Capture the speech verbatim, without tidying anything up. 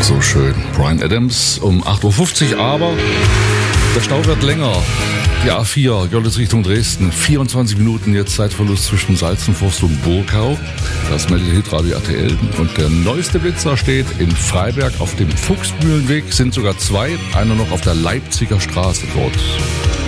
So schön. Bryan Adams um acht Uhr fünfzig, aber der Stau wird länger. Die A vier, Görlitz Richtung Dresden, vierundzwanzig Minuten jetzt Zeitverlust zwischen Salzenforst und Burkau. Das meldet Hitradio R T L. Und der neueste Blitzer steht in Freiberg auf dem Fuchsmühlenweg, sind sogar zwei, einer noch auf der Leipziger Straße dort.